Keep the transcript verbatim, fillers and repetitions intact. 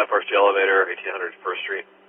five Park Street Elevator, eighteen hundred First Street.